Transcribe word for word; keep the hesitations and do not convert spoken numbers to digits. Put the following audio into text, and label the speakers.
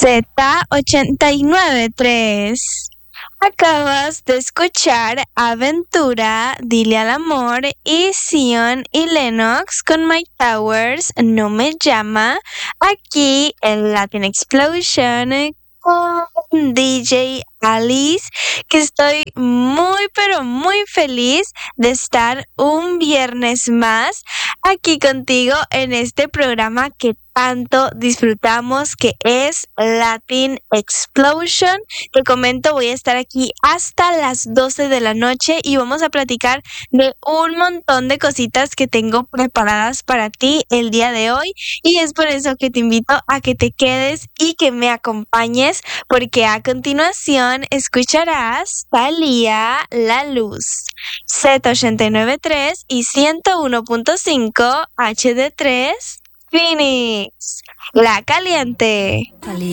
Speaker 1: Z ochenta y nueve punto tres. Acabas de escuchar Aventura, Dile al Amor y Sion y Lennox con Mike Towers, No Me Llama, aquí en Latin Explosion con D J Alice, que estoy muy pero muy feliz de estar un viernes más aquí contigo en este programa que tanto disfrutamos, que es Latin Explosion. Te comento, voy a estar aquí hasta las doce de la noche y vamos a platicar de un montón de cositas que tengo preparadas para ti el día de hoy, y es por eso que te invito a que te quedes y que me acompañes, porque a continuación escucharás Thalía La Luz, Z ochenta y nueve punto tres y ciento uno punto cinco H D tres Phoenix, La Caliente.
Speaker 2: Thalía.